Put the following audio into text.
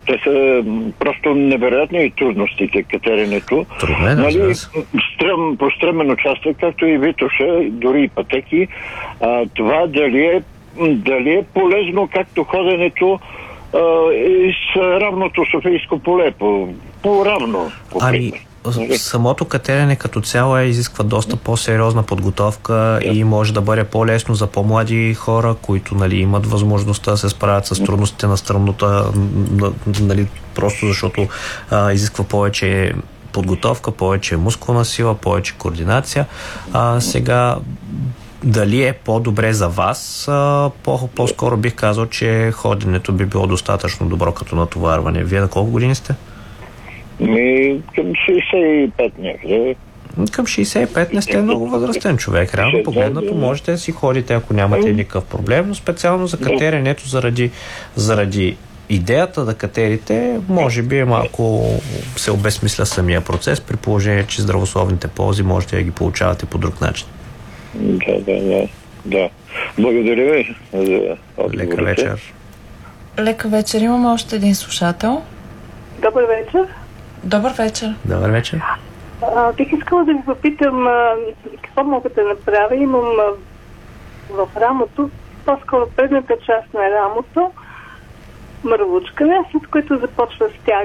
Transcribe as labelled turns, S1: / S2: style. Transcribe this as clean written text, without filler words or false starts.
S1: Те са просто невероятни трудностите, катеренето.
S2: Нали,
S1: по стръмен участък, както и Витоша, дори и пътеки. Това дали е полезно, както ходенето с равното Софийско поле, по-равно.
S2: Самото катерене като цяло изисква доста по-сериозна подготовка и може да бъде по-лесно за по-млади хора, които имат възможността да се справят с трудностите на стръмнота, просто защото изисква повече подготовка, повече мускулна сила, повече координация. Сега дали е по-добре за вас? По-скоро бих казал, че ходенето би било достатъчно добро като натоварване. Вие на колко години сте?
S1: Към 65 някъде.
S2: Към 65 не сте много възрастен човек. Реално погледнато можете да си ходите, ако нямате никакъв проблем, но специално за катеренето, заради идеята да катерите, може би малко се обезсмисля самия процес, при положение, че здравословните ползи можете да ги получавате по друг начин.
S1: Да. Благодаря ви за отговорите.
S2: Лека вечер.
S3: Лека вечер. Имаме още един слушател.
S4: Добър вечер.
S3: Добър вечер.
S2: Добър вечер.
S4: Бих искала да ви попитам какво мога да направя. Имам в рамото, по-скоро предната част на рамото, мървучкане, след което започва стяг.